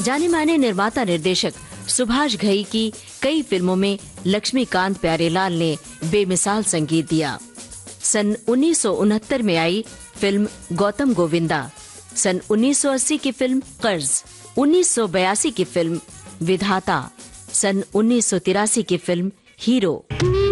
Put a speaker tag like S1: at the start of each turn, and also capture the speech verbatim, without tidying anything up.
S1: जाने माने निर्माता निर्देशक सुभाष घई की कई फिल्मों में लक्ष्मीकांत प्यारेलाल ने बेमिसाल संगीत दिया। सन उन्नीस सौ उनहत्तर में आई फिल्म गौतम गोविंदा, सन उन्नीस सौ अस्सी की फिल्म कर्ज, उन्नीस सौ बयासी की फिल्म विधाता, सन उन्नीस सौ तिरासी की फिल्म हीरो।